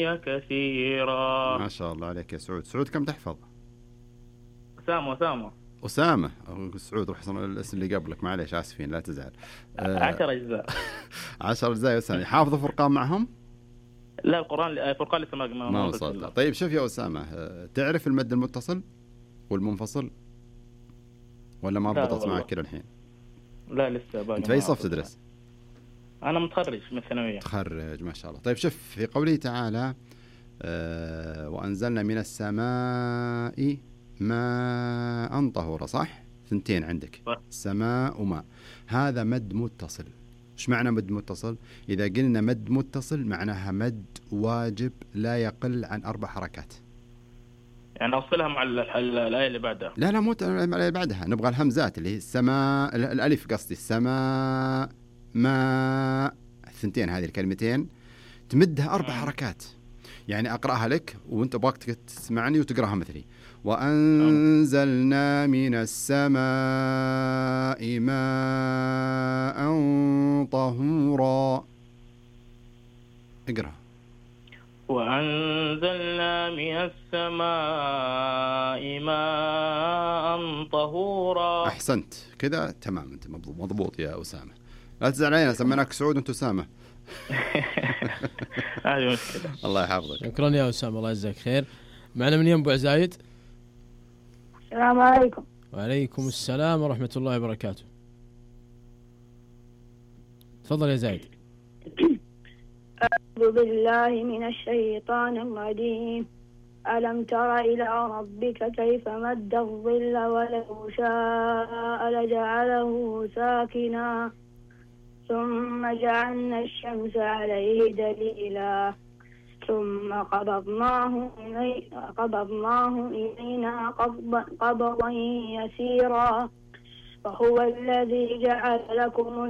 كثيرا. ما شاء الله عليك يا سعود. سعود كم تحفظ؟ أسامة. أسامة. سعود وحسن الاسم اللي قبلك، معليش آسفين لا تزعل. 10 أجزاء. 10 أجزاء يا أسامة. حافظ فرقان معهم؟ لا، الفرقان لسه ما وصلت. طيب شوف يا أسامة، تعرف المد المتصل والمنفصل ولا ما ضبطت معك كده الحين؟ لا لسه باقي. أنت في أي صف تدرس؟ أنا متخرج من الثانوية. تخرج ما شاء الله. طيب شوف في قوله تعالى وأنزلنا من السماء ماء طهورا، صح؟ ثنتين عندك، سماء وماء. هذا مد متصل. ايش معنى مد متصل؟ إذا قلنا مد متصل معناها مد واجب لا يقل عن 4 حركات. يعني أوصلها مع الآية اللي بعدها؟ لا مو الآية اللي بعدها، نبغى الهمزات اللي هي السماء، الألف قصدي، السماء ماء، الثنتين هذه الكلمتين تمدها 4 حركات. يعني أقرأها لك وأنت باك تسمعني وتقرأها مثلي. وأنزلنا من السماء ماء طهورا. اقرأ. وأنزلنا من السماء ماء طهورا. أحسنت كذا تمام، أنت مضبوط يا أسامة. لا تزعل علينا، سميناك سعود وأنت أسامة. هذه مشكلة. الله يحفظك. شكرا يا أسامة، الله يجزاك خير. معنا من ينبع زايد. السلام عليكم. وعليكم السلام ورحمة الله وبركاته. تفضل يا زايد. أعوذ بالله من الشيطان الرجيم. ألم تر إلى ربك كيف مد الظل ولو شاء لجعله ساكنا ثم جعلنا الشمس عليه دليلا ثم قبضناه إلينا قبضا يسيرا وهو الذي جعل لكم